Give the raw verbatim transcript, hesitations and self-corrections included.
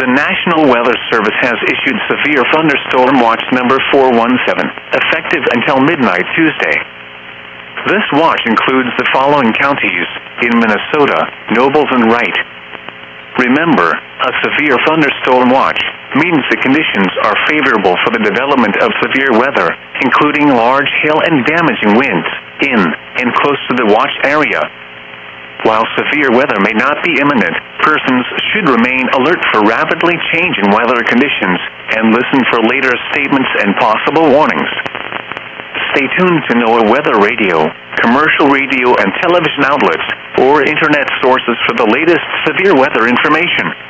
The National Weather Service has issued Severe Thunderstorm Watch number four one seven, effective until midnight Tuesday. This watch includes the following counties in Minnesota: Nobles and Wright. Remember, a severe thunderstorm watch means the conditions are favorable for the development of severe weather, including large hail and damaging winds in and close to the watch area. While severe weather may not be imminent, persons should remain alert for rapidly changing weather conditions and listen for later statements and possible warnings. Stay tuned to NOAA Weather Radio, commercial radio and television outlets, or internet sources for the latest severe weather information.